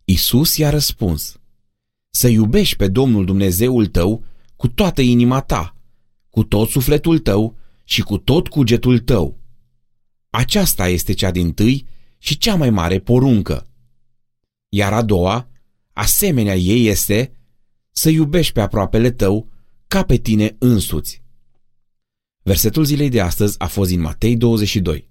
Iisus i-a răspuns: să iubești pe Domnul Dumnezeul tău cu toată inima ta, cu tot sufletul tău și cu tot cugetul tău. Aceasta este cea dintâi și cea mai mare poruncă. Iar a doua, asemenea ei, este să iubești pe aproapele tău ca pe tine însuți. Versetul zilei de astăzi a fost din Matei 22.